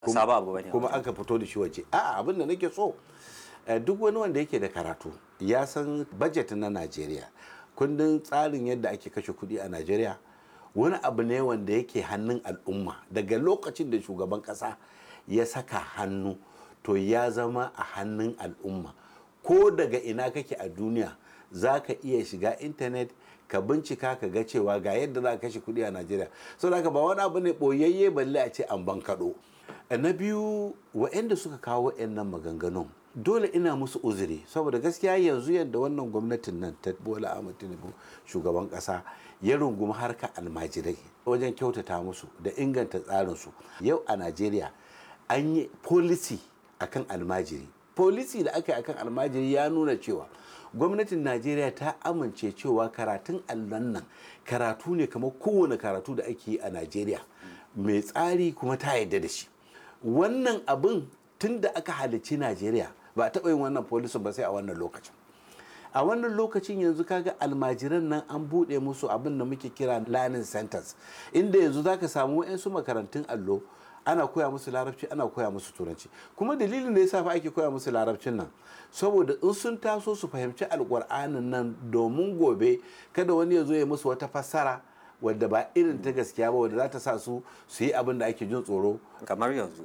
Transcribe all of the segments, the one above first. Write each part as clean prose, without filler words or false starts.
Saba abu bane kuma aka fito da shi waje. A'a, abin da nake so duk wani wanda yake da karatu ya san budget na Najeriya, kundin tsarin yadda ake kashe kuɗi a Najeriya wani abu ne wanda yake hannun al'umma. Daga lokacin da shugaban ƙasa ya saka hannu to ya zama a hannun al'umma. Ko daga ina kake a duniya za ka iya shiga intanet ka bincika ka ga cewa ga yadda za ka kashe kuɗi a Najeriya. Saboda haka ba wani abu ne ɓoyayye balle a ce an bankaɗo. Na biyu, waɗanda suka kawo waɗannan maganganun dole ina musu uzuri, saboda gaskiya yanzu yadda wannan gwamnatin nan ta Bola Ahmed Tinubu shugaban ƙasa ya rungumi harka almajirai wajen kyautata musu da inganta tsarinsu. Yau a Najeriya an yi policy akan almajiri. Policy da aka yi akan almajiri ya nuna cewa gwamnatin Najeriya ta amince cewa karatun allon nan karatu ne kamar kowane karatu da ake yi a Najeriya, mai tsari kuma ta yarda da shi. Wannan abin tun da aka halicci Najeriya ba a taɓa yin wannan policy ba sai a wannan lokacin. A wannan lokacin yanzu kaga almajiran nan an buɗe musu abin da muke kira learning centers, inda yanzu zaka samu 'yansu makarantun allo ana koya musu larabci, ana koya musu turanci. Kuma dalilin da yasa fa ake koya musu larabcin nan saboda in sun taso su fahimci alƙur'anin nan, domin gobe kada wani ya zo ya musu wata fassara wadda ba irin ta gaskiya ba, wadda za ta sa su yi abin da ake jin tsoro. Kamar yanzu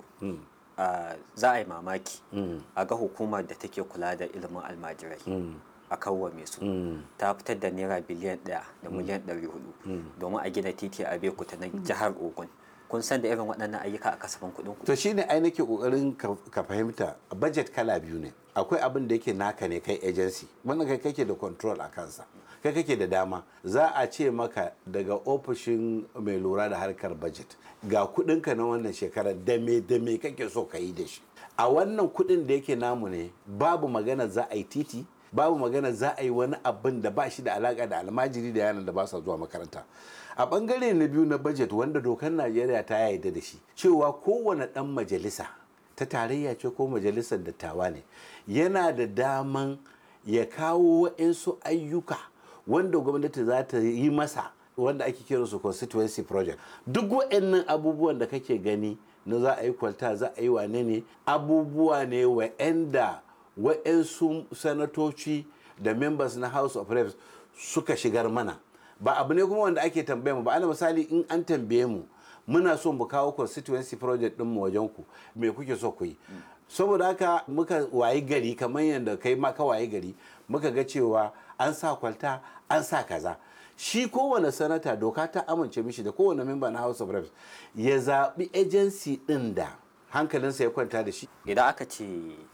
za a yi mamaki a ga hukumar da take kula da ilimin almajirai a kawwame su ta fitar da naira biliyan 1 da miliyan 400 domin a gina titi a Bekuta na jihar Ogun. Kun san da irin waɗannan ayyuka a kasafin kuɗin ku? To shine ai nake kokarin ka fahimta, budget kala biyu ne. Akwai abin da yake naka ne kai agency, wannan kai kake da control a kansa, kai kake da dama. Za a ce maka daga ofishin mai lura da harkar budget ga kuɗinka na wannan shekarar da me kake so ka yi da shi. A wannan kuɗin da yake namu ne, babu magana za a yi titi, babu magana za a yi wani abin da ba shi da alaka da almajiri da yaran da ba sa zuwa makaranta. A bangare na biyu na budget wanda dokar Najeriya ta yarda da shi, cewa kowane ɗan majalisa ta tarayya ce ko majalisar dattawa ne yana da daman ya kawo waɗansu ayyuka wanda gwamnati za ta yi masa, wanda ake kira su constituency project. Duk waɗannan abubuwan da kake gani na za a yi kwalta, za a yi wane ne, abubuwa ne waɗanda waɗansu sanatoci da members na House of Reps suka shigar mana. Ba abu ne kuma wanda ake tambaye mu ba. Ana misali in an tambaye mu muna so mu kawo constituency project din mu wajen ku, me kuke so ku yi? Saboda haka muka wayi gari kamar yadda kai ma ka wayi gari, muka ga cewa an sa kwalta, an sa kaza. Shi kowane sanata doka ta amince mishi da kowane member na House of Reps ya zaɓi agency ɗin da hankalinsa ya kwanta da shi. Idan aka ce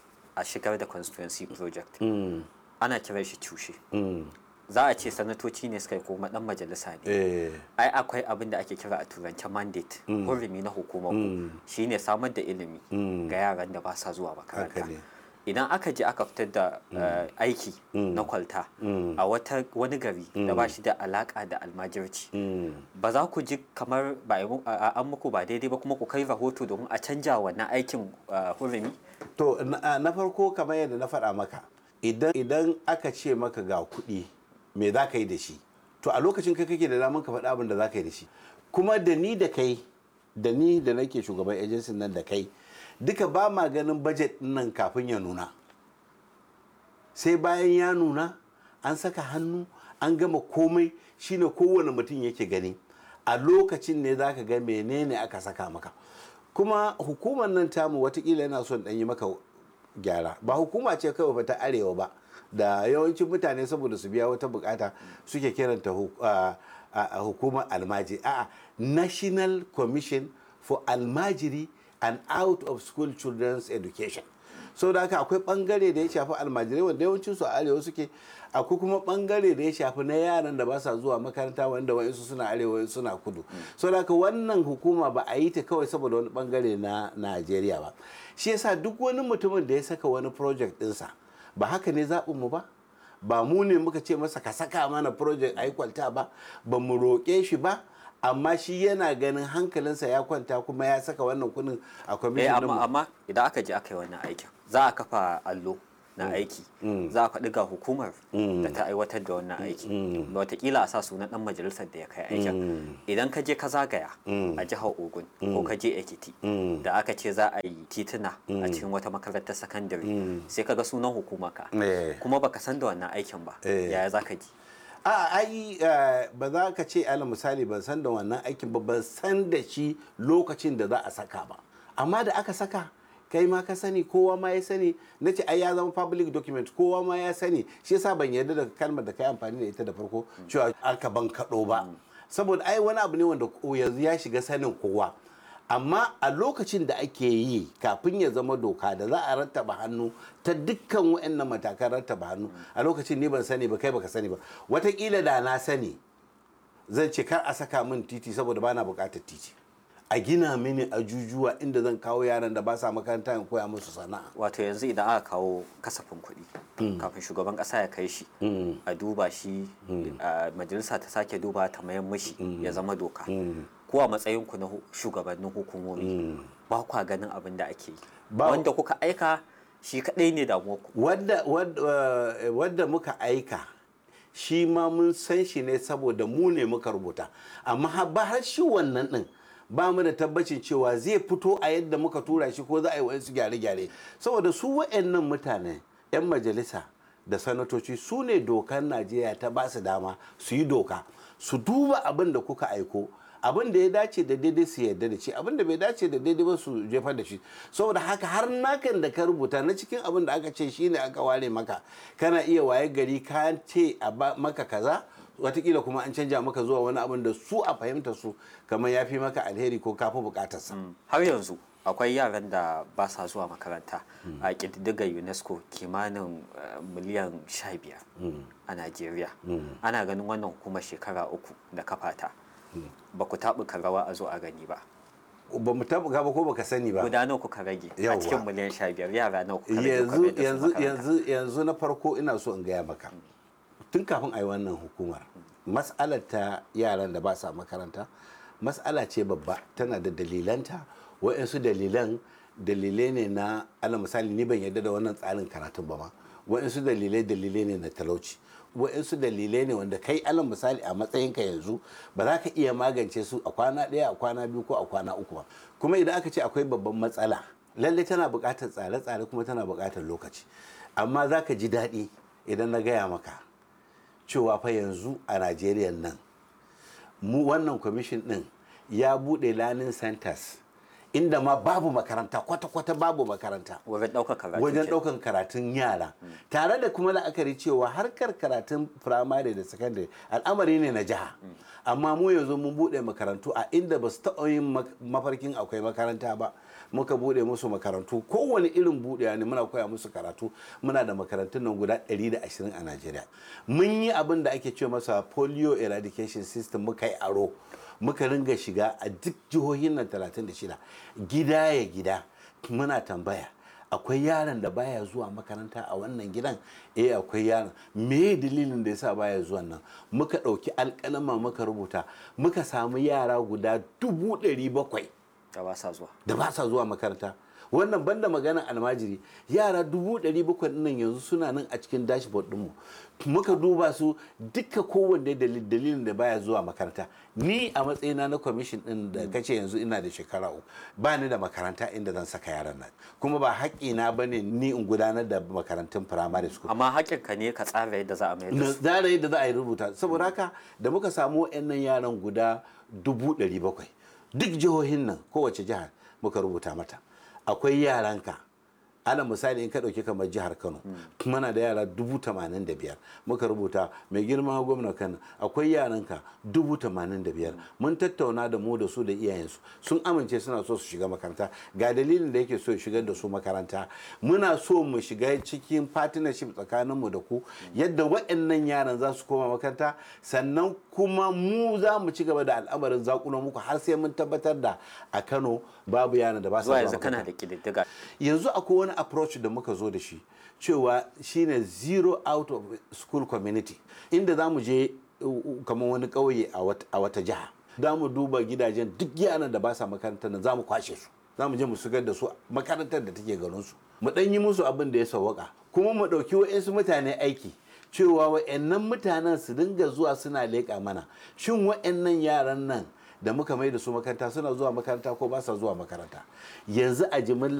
a shigar da constituency project ana kiran shi cushe. Za a ce sanatoci ne suka yi kuma dan majalisa ne. Ai akwai abin da ake kira a turance mandate, hurumi na hukumar ku shine samar da ilimi ga yaran da ba sa zuwa makaranta. Idan aka je aka fitar da aiki na kwalta a wani gari da ba shi da alaka da almajirci, ba za ku ji kamar an muku ba daidai ba kuma ku kai rahoto domin a canja wannan aikin hurumi? To na farko kamar yadda na faɗa maka, idan aka ce maka ga kuɗi me za ka yi da shi, to a lokacin kai kake da daman ka faɗa abin da za ka yi da shi. Kuma da ni da kai, da ni da nake shugaban agency nan da kai, duka ba ma ganin budget nan kafin ya nuna. Sai bayan ya nuna an saka hannu an gama komai, shine kowane mutum yake gani. A lokacin ne za ka ga menene aka saka maka. Kuma hukumar nan tamu watakila yana son ɗan yi maka gyara. Ba hukuma ce kawai ba ta arewa ba, da yawancin mutane saboda su biya wata bukata suke kiranta hukumar almajiri. A'a, National Commission for Almajiri and Out of School Children's Education. So da haka akwai bangare da ya shafi almajirai wanda yawancin su a arewa suke, akwai kuma bangare da ya shafi na yaran da ba sa zuwa makaranta wanda wa'insu suna arewa wa'insu suna kudu. So da haka wannan hukuma ba a yi ta kawai saboda wani bangare na Najeriya ba. Shi yasa duk wani mutumin da ya saka wani project ɗinsa, ba haka ne zaɓinmu ba, ba mu ne muka ce masa ka saka mana project a yi kwalta ba mu roƙe shi ba, amma shi yana ganin hankalinsa ya kwanta kuma ya saka wannan kuɗin a kwamishin. Amma idan aka je aka yi wannan aikin za a kafa allo na aiki za a faɗi ga hukumar da ta aiwatar da wannan aiki wataƙila a sa sunan ɗan majalisar da ya kai aikin idan ka je ka zagaya a jihar Ogun ko ka je Ekiti da aka ce za a yi tituna a cikin wata makarantar sakandare sai ka ga sunan hukumarka kuma baka san da wannan aikin ba yaya za ka ji? Ba za ka ce ala misali ban san da wannan aikin ba, ban san da shi lokacin da za a saka ba, amma da aka saka kai ma ka sani, kowa ma ya sani, na ce ai ya zama public document, kowa ma ya sani, shi yasa ban yarda da kalmar da kai amfani da ita da farko cewa aka ban kaɗo ba, saboda ai wani abu ne wanda yanzu ya shiga sanin kowa. Amma a lokacin da ake yi kafin ya zama doka da za a rattaba hannu ta dukkan waɗannan matakan rattaba hannu, a lokacin ni ban sani ba, kai baka sani ba, wataƙila da na sani zan ce kar a saka min titi saboda bana buƙatar titi, a gina mini ajujuwa inda zan kawo yaran da ba sa makaranta in koya musu sana'a. Wato yanzu idan aka kawo kasafin kuɗi kafin shugaban ƙasa ya kai shi a duba shi majalisa ta sake duba ta mayan mishi ya zama doka, ko a matsayin ku na shugabannin hukumomi ba kwa ganin abin da ake yi wanda kuka aika shi kaɗai ne damuwar ku? Wadda muka aika shi ma mun san shi ne saboda mu ne muka rubuta, amma ba har shi wannan ɗin ba mu da tabbacin cewa zai fito a yadda muka tura shi ko za a yi wasu gyare-gyare, saboda su wa'annan mutane 'yan majalisa da sanatoci su ne dokar Najeriya ta ba su dama su yi doka, su duba abin da kuka aiko, abin da ya dace da daidai su yarda da shi, abin da bai dace da daidai ba su jefar da shi. Saboda haka har nakan da ka rubuta na cikin abin da aka ce shine aka ware maka, kana iya waye gari ka ce a maka kaza, watakila kuma an canja maka zuwa wani abin da su a fahimta su kamar ya fi maka alheri ko kafi bukatarsa. Har yanzu akwai yaran da ba sa zuwa makaranta a ƙididdigar UNESCO kimanin miliyan 15 a Najeriya. Ana ganin wannan hukumar shekara 3 da kafata ba ku taɓuka rawa a zo a gani ba. Ba mu taɓuka ba ko baka sani ba. Guda nawa kuka rage a cikin miliyan 15 yara nawa kuka rage? Yanzu na farko ina so in gaya maka, tun kafin a yi wannan hukumar mas'alar ta yaran da ba sa makaranta mas'ala ce babba, tana da dalilanta, wa'insu dalilai ne na ala misali ni ban yarda da wannan tsarin karatun ba ma, wa'insu dalilai ne na talauci, wa'insu dalilai ne wanda kai ala misali a matsayinka yanzu ba za ka iya magance su a kwana ɗaya, a kwana biyu ko a kwana uku ba. Kuma idan aka ce akwai babban matsala lallai tana buƙatar tsare-tsare kuma tana buƙatar lokaci, amma za ka ji daɗi idan na gaya maka cewa fa yanzu a Najeriya nan mu wannan kwamishin din ya bude learning centers inda ma babu makaranta, kwata-kwata babu makaranta wajen daukan karatun yara, tare da kuma la'akari cewa harkar karatun firamare da sakandare al'amari ne na jiha, amma mu yanzu mun bude makarantu a inda ba su taɓa yin mafarkin akwai makaranta ba, muka bude musu makarantu kowane irin budewa ne, muna koya musu karatu, muna da makarantun nan guda 120 a Najeriya. Mun yi abin da ake ce masa polio eradication system, muka yi aro, muka ringa shiga a duk jihohin nan 36 gida ya gida, muna tambaya akwai yaron da baya zuwa makaranta a wannan gidan, akwai yaron, me dalilin da yasa baya zuwa nan, muka ɗauki alƙalama muka rubuta, muka samu yara guda 700,000 da ba sa zuwa makaranta. Wannan banda magana almajiri, yara 700,000 nan yanzu suna nan a cikin dashboard ɗinmu, muka duba su duka kowanne dalilin da baya zuwa makaranta. Ni a matsayina na kwamishin ɗin da kace yanzu ina da shekara 3, ba ni da makaranta inda zan saka yaran nan, kuma ba haƙƙina ba ne ni in gudanar da makarantun primary school. Amma haƙƙinka ne ka tsara yadda za a mai da su. Tsara yadda za a yi rubuta, saboda haka da muka samu waɗannan yaran guda 700,000 duk jihohin nan kowace jihar muka rubuta mata akwai yaranka. Ala misali in ka ɗauki kamar jihar Kano muna da yara 85,000 muka rubuta mai girma gwamna Kano akwai yaranka 85,000. Mun tattauna da mu da su da iyayensu sun amince suna so su shiga makaranta, ga dalilin da yake so ya shigar da su makaranta. Muna so mu shiga cikin partnership tsakaninmu da ku yadda waɗannan yaran za su koma makaranta, sannan kuma mu za mu ci gaba da al'amarin zakulo muku har sai mun tabbatar da a Kano babu yaran da ba su zuwa makaranta. Yanzu kana da ƙididdiga. Yanzu akwai wani approach da muka zo da shi cewa shine zero out of school community, inda za mu je kamar wani ƙauye a wata jiha, za mu duba gidajen duk yaran da ba sa makarantar nan za mu kwashe su, za mu je mu shigar da su makarantar da take garinsu, mu ɗan yi musu abin da ya sawwaka, kuma mu ɗauki wa'insu mutane aiki cewa wa'annan mutanen su dinga zuwa suna leƙa mana shin wa'annan yaran nan da muka mai da su makaranta suna zuwa makaranta ko ba sa zuwa makaranta. Yanzu a jimilla